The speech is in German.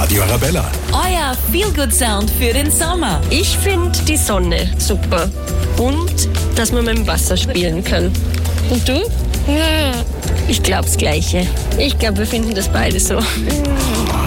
Radio Arabella. Euer Feel-Good-Sound für den Sommer. Ich finde die Sonne super und dass man mit dem Wasser spielen kann. Und du? Ich glaube das Gleiche. Ich glaube, wir finden das beide so.